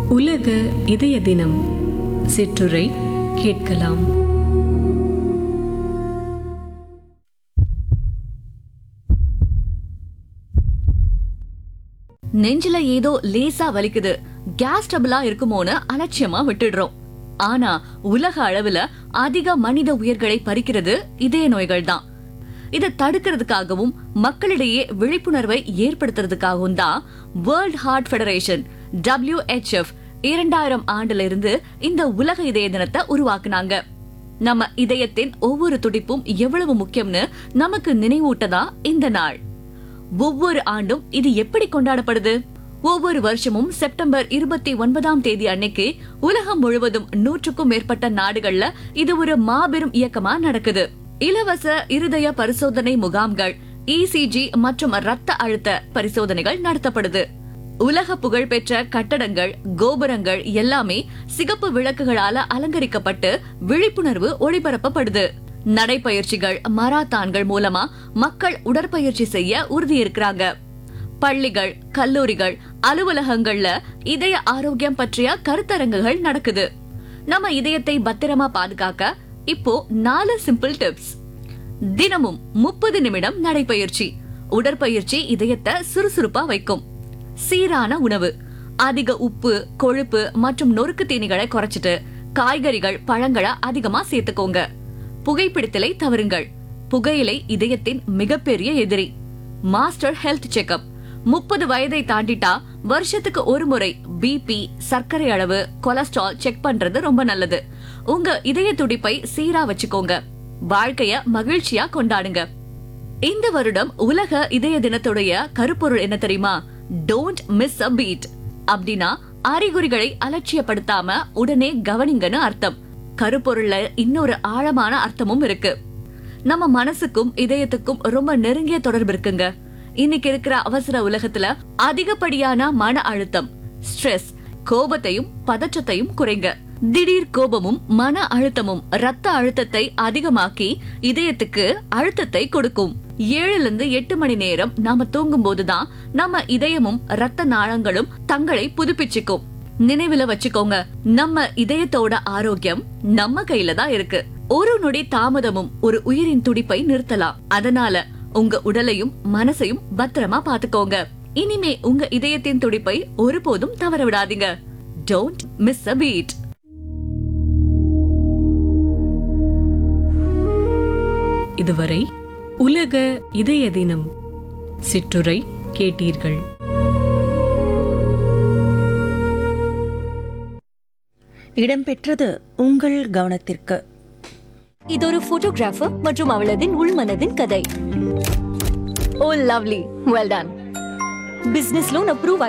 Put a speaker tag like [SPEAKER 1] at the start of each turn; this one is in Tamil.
[SPEAKER 1] உலக இதய தினம் சிற்றுரை கேட்கலாம்.
[SPEAKER 2] நெஞ்சில ஏதோ லேசா வலிக்குது, கேஸ் ட்ரபிளா இருக்குமோன்னு அலட்சியமா விட்டுடுறோம். ஆனா உலக அளவுல அதிக மனித உயிர்களை பறிக்கிறது இதய நோய்கள் தான். இதை தடுக்கிறதுக்காகவும் மக்களிடையே விழிப்புணர்வை ஏற்படுத்துறதுக்காகவும் தான் வேர்ல்ட் ஹார்ட் ஃபெடரேஷன் WHF 2000 ஆண்டுல இருந்து இந்த உலக இதய தினத்தை உருவாக்குனாங்க. நம்ம இதயத்தின் ஒவ்வொரு துடிப்பும் எவ்வளவு முக்கியம்னு நமக்கு நினைவூட்டதா இந்த நாள். ஒவ்வொரு ஆண்டும் இது எப்படி கொண்டாடப்படுது? ஒவ்வொரு வருஷமும் செப்டம்பர் 29ஆம் தேதி அன்னைக்கு உலகம் முழுவதும் 100க்கும் மேற்பட்ட நாடுகள்ல இது ஒரு மாபெரும் இயக்கமா நடக்குது. இலவச இருதய பரிசோதனை முகாம்கள், ECG மற்றும் ரத்த அழுத்த பரிசோதனைகள் நடத்தப்படுது. உலக புகழ் பெற்ற கட்டடங்கள், கோபுரங்கள் எல்லாமே சிகப்பு விளக்குகளால அலங்கரிக்கப்பட்டு விழிப்புணர்வு ஒளிபரப்பப்படுது. நடைப்பயிற்சிகள், மராத்தான்கள் மூலமா மக்கள் உடற்பயிற்சி செய்ய உறுதி இருக்கிறாங்க. பள்ளிகள், கல்லூரிகள், அலுவலகங்கள்ல இதய ஆரோக்கியம் பற்றிய கருத்தரங்குகள் நடக்குது. நம்ம இதயத்தை பத்திரமா பாதுகாக்க இப்போ 4 சிம்பிள் டிப்ஸ். தினமும் 30 நிமிடம் நடைப்பயிற்சி. உடற்பயிற்சி இதயத்தை சுறுசுறுப்பா வைக்கும். சீரான உணவு, அதிக உப்பு, கொழுப்பு மற்றும் நொறுக்கு தீனிகளை குறைச்சிட்டு காய்கறிகள், பழங்களை அதிகமா சேர்த்துக்கோங்க. புகைப்பிடித்தலை தவறுங்கள். புகையிலை இதயத்தின் மிகப்பெரிய எதிரி. Master health checkup. 30 வயதை தாண்டிட்டா வருஷத்துக்கு ஒரு முறை பிபி, சர்க்கரை அளவு, கொலஸ்ட்ரால் செக் பண்றது ரொம்ப நல்லது. உங்க இதய துடிப்பை சீரா வச்சுக்கோங்க. வாழ்க்கைய மகிழ்ச்சியா கொண்டாடுங்க. இந்த வருடம் உலக இதய தினத்துடைய கருப்பொருள் என்ன தெரியுமா? Don't miss a beat. அப்படின்னா அறிகுறிகளை அலட்சியப்படுத்தாம உடனே கவனிங்கன்னு அர்த்தம். கருப்பொருள்ல இன்னொரு ஆழமான அர்த்தமும் இருக்கு. நம்ம மனசுக்கும் இதயத்துக்கும் ரொம்ப நெருங்கிய தொடர்பு இருக்குங்க. இன்னைக்கு இருக்கிற அவசர உலகத்துல அதிகப்படியான மன அழுத்தம், ஸ்ட்ரெஸ், கோபத்தையும் பதற்றத்தையும் குறைங்க. திடீர் கோபமும் மன அழுத்தமும் ரத்த அழுத்தத்தை அதிகமாக்கி இதயத்துக்கு அழுத்தத்தை கொடுக்கும். 7-8 மணி நேரம் நாம தூங்கும் போதுதான் நம்ம இதயமும் ரத்த நாளங்களும் தங்களை புதுப்பிச்சுக்கும். நினைவுல வச்சுக்கோங்க, நம்ம இதயத்தோட ஆரோக்கியம் நம்ம கையில தான் இருக்கு. ஒரு நொடி தாமதமும் ஒரு உயிரின் துடிப்பை நிறுத்தலாம். அதனால உங்க உடலையும் மனசையும் பத்திரமா பாத்துக்கோங்க. இனிமே உங்க இதயத்தின் துடிப்பை ஒருபோதும் தவற விடாதீங்க. Don't miss a beat.
[SPEAKER 1] இதுவரை உலக இதய தினம் சிற்றுரை கேட்டீர்கள்.
[SPEAKER 3] இடம்பெற்றது உங்கள் கவனத்திற்கு.
[SPEAKER 4] இது ஒரு போட்டோகிராஃபர் மற்றும் அவளதின் உள்மனதின் கதை. ஓ lovely, well done. Business loan approve